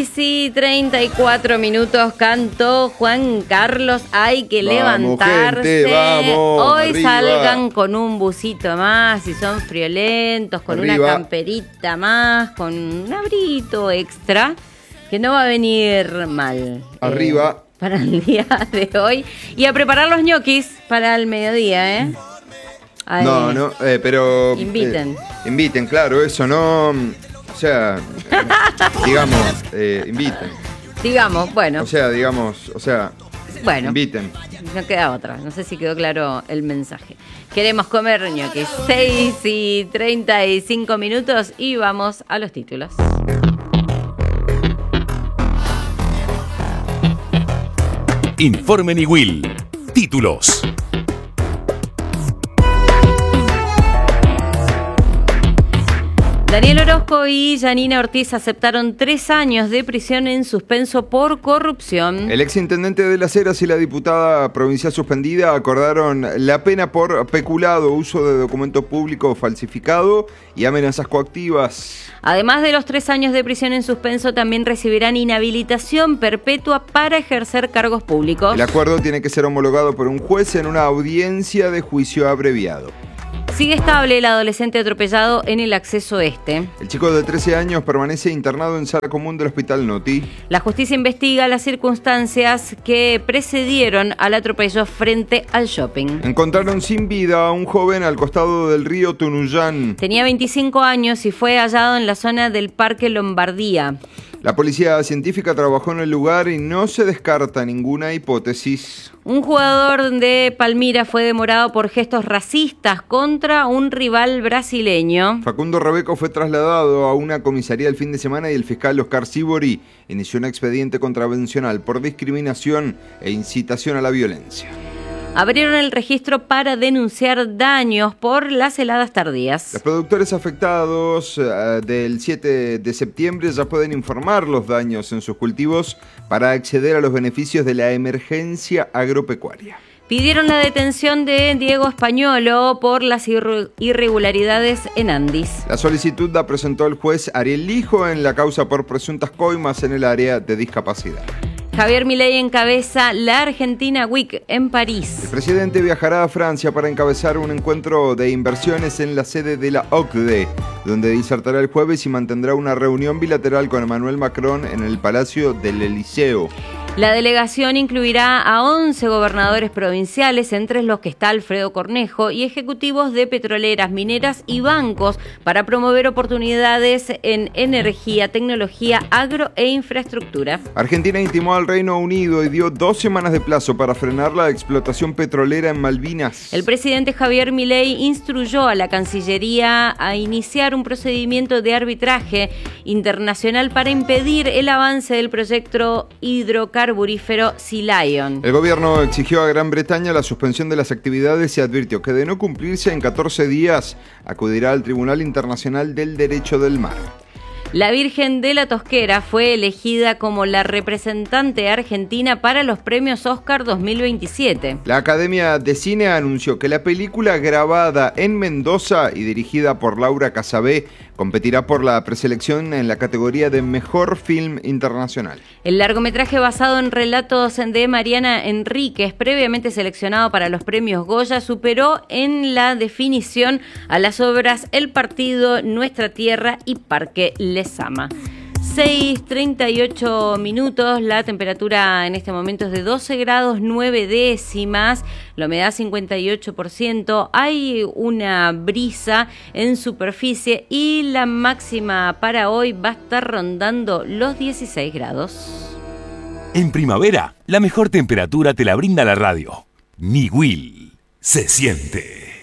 6:34 cantó Juan Carlos. Hay que Vamos, levantarse. gente, vamos, Hoy arriba. salgan con un busito más, si son friolentos, con Arriba. una camperita más, con un abrito extra, que no va a venir mal. Arriba. Para el día de hoy. Y a preparar los ñoquis para el mediodía, ¿eh? Ay, No, pero... inviten. Inviten, claro, eso no... O sea, digamos, inviten. Digamos, bueno. Bueno, inviten. No queda otra. No sé si quedó claro el mensaje. Queremos comer ñoquis. 6:35 y vamos a los títulos. Informe Niwil. Títulos. Daniel Orozco y Yanina Ortiz aceptaron 3 años de prisión en suspenso por corrupción. El exintendente de Las Heras y la diputada provincial suspendida acordaron la pena por peculado, uso de documento público falsificado y amenazas coactivas. Además de los 3 años de prisión en suspenso, también recibirán inhabilitación perpetua para ejercer cargos públicos. El acuerdo tiene que ser homologado por un juez en una audiencia de juicio abreviado. Sigue estable el adolescente atropellado en el acceso este. El chico de 13 años permanece internado en sala común del Hospital Noti. La justicia investiga las circunstancias que precedieron al atropello frente al shopping. Encontraron sin vida a un joven al costado del río Tunuyán. Tenía 25 años y fue hallado en la zona del Parque Lombardía. La policía científica trabajó en el lugar y no se descarta ninguna hipótesis. Un jugador de Palmira fue demorado por gestos racistas contra un rival brasileño. Facundo Rebeco fue trasladado a una comisaría el fin de semana y el fiscal Oscar Sibori inició un expediente contravencional por discriminación e incitación a la violencia. Abrieron el registro para denunciar daños por las heladas tardías. Los productores afectados del 7 de septiembre ya pueden informar los daños en sus cultivos para acceder a los beneficios de la emergencia agropecuaria. Pidieron la detención de Diego Españolo por las irregularidades en Andis. La solicitud la presentó el juez Ariel Lijo en la causa por presuntas coimas en el área de discapacidad. Javier Milei encabeza la Argentina Week en París. El presidente viajará a Francia para encabezar un encuentro de inversiones en la sede de la OCDE, donde disertará el jueves y mantendrá una reunión bilateral con Emmanuel Macron en el Palacio del Eliseo. La delegación incluirá a 11 gobernadores provinciales, entre los que está Alfredo Cornejo, y ejecutivos de petroleras, mineras y bancos para promover oportunidades en energía, tecnología, agro e infraestructura. Argentina intimó al Reino Unido y dio 2 semanas de plazo para frenar la explotación petrolera en Malvinas. El presidente Javier Milei instruyó a la Cancillería a iniciar un procedimiento de arbitraje internacional para impedir el avance del proyecto hidrocarburífero Sea Lion. El gobierno exigió a Gran Bretaña la suspensión de las actividades y advirtió que de no cumplirse en 14 días acudirá al Tribunal Internacional del Derecho del Mar. La Virgen de la Tosquera fue elegida como la representante argentina para los premios Oscar 2027. La Academia de Cine anunció que la película grabada en Mendoza y dirigida por Laura Casabé competirá por la preselección en la categoría de Mejor Film Internacional. El largometraje basado en relatos de Mariana Enríquez, previamente seleccionado para los premios Goya, superó en la definición a las obras El Partido, Nuestra Tierra y Parque Lezama. 6:38, la temperatura en este momento es de 12 grados 9 décimas, la humedad 58%, hay una brisa en superficie y la máxima para hoy va a estar rondando los 16 grados. En primavera, la mejor temperatura te la brinda la radio. Niwil se siente.